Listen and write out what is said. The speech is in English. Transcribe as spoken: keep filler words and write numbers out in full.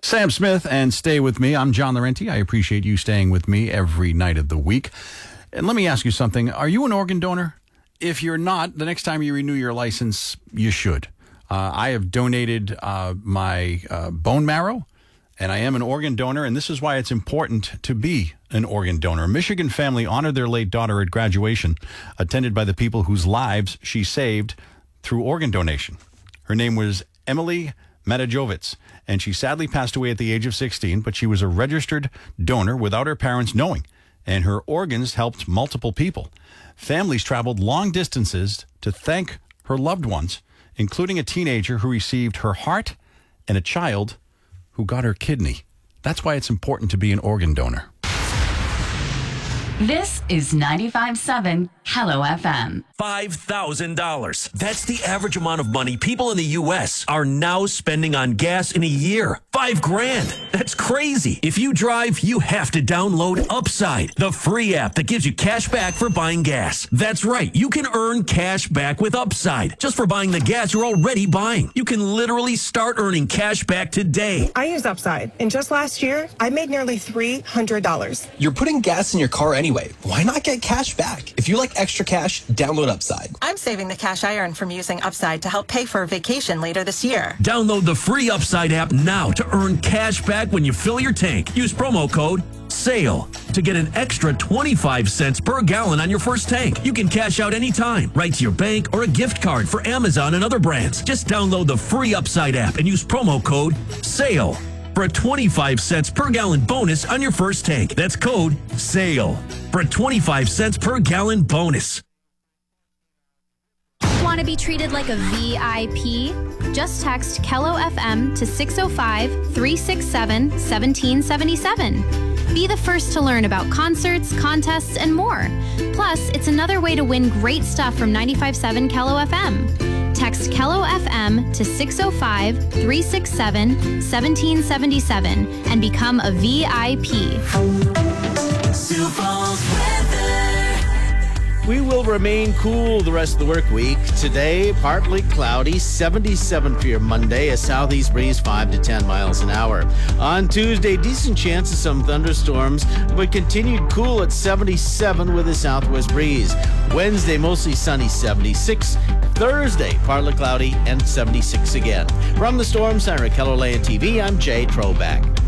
Sam Smith and Stay With Me. I'm John Laurenti. I appreciate you staying with me every night of the week. And let me ask you something. Are you an organ donor? If you're not, the next time you renew your license, you should. Uh, I have donated uh, my uh, bone marrow, and I am an organ donor, and this is why it's important to be an organ donor. A Michigan family honored their late daughter at graduation, attended by the people whose lives she saved through organ donation. Her name was Emily Matajovitz, and she sadly passed away at the age of sixteen, but she was a registered donor without her parents knowing, and her organs helped multiple people. Families traveled long distances to thank her loved ones, including a teenager who received her heart and a child who got her kidney. That's why it's important to be an organ donor. This is ninety-five point seven Hello F M. five thousand dollars. That's the average amount of money people in the U S are now spending on gas in a year. Five grand. That's crazy. If you drive, you have to download Upside, the free app that gives you cash back for buying gas. That's right. You can earn cash back with Upside just for buying the gas you're already buying. You can literally start earning cash back today. I use Upside, and just last year, I made nearly three hundred dollars. You're putting gas in your car anyway. Why not get cash back? If you like extra cash, download Upside. I'm saving the cash I earn from using Upside to help pay for a vacation later this year. Download the free Upside app now to earn cash back when you fill your tank. Use promo code SALE to get an extra twenty-five cents per gallon on your first tank. You can cash out anytime, right to your bank or a gift card for Amazon and other brands. Just download the free Upside app and use promo code SALE for a twenty-five cents per gallon bonus on your first tank. That's code SALE for a twenty-five cents per gallon bonus. Want to be treated like a V I P? Just text Kello F M to six oh five, three six seven, one seven seven seven. Be the first to learn about concerts, contests, and more. Plus, it's another way to win great stuff from ninety-five point seven Kello F M. Text Kello F M to six oh five, three six seven, one seven seven seven and become a V I P. Sioux Falls weather. We will remain cool the rest of the work week. Today, partly cloudy, seventy-seven for your Monday, a southeast breeze five to ten miles an hour. On Tuesday, decent chance of some thunderstorms, but continued cool at seventy-seven with a southwest breeze. Wednesday, mostly sunny, seventy-six. Thursday, partly cloudy and seventy-six again. From the Storm Center at Keller Land T V, I'm Jay Troback.